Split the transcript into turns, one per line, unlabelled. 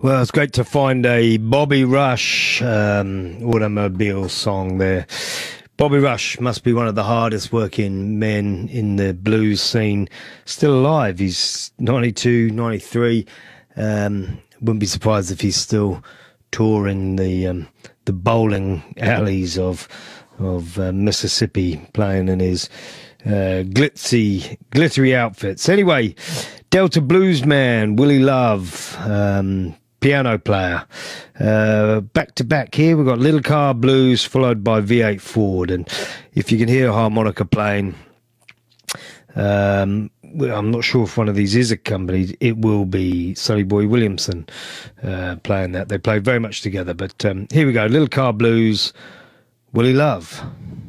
Well, it's great to find a Bobby Rush automobile song there. Bobby Rush must be one of the hardest working men in the blues scene. Still alive. He's 92, 93. Wouldn't be surprised if he's still touring the bowling alleys of Mississippi, playing in his glittery outfits. Anyway, Delta blues man Willie Love, piano player. Back to back here, we've got Little Car Blues followed by V8 Ford. And if you can hear a harmonica playing, I'm not sure if one of these is accompanied. It will be Sonny Boy Williamson playing that. They play very much together. But here we go, Little Car Blues, Willie Love.